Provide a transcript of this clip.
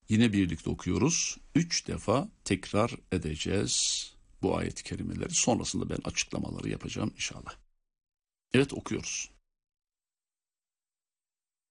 Yine birlikte okuyoruz. 3 defa tekrar edeceğiz bu ayet-i kerimeleri. Sonrasında ben açıklamaları yapacağım inşallah. Evet, okuyoruz.